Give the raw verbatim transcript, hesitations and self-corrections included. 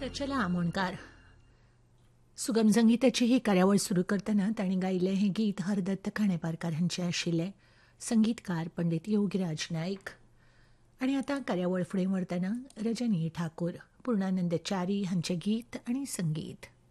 रचला आमोणकार सुगम संगीताची ही कार्यावळ सुरू करतना तांणी गायिल्लें हें गीत हरदत्त खांडेपारकार हांचें आशिल्लें. संगीतकार पंडीत योगीराज नायक. आनी आतां कार्यावळ फुडें व्हरतना रजनी ठाकूर, पूर्णानंद च्यारी हांचें गीत आनी संगीत.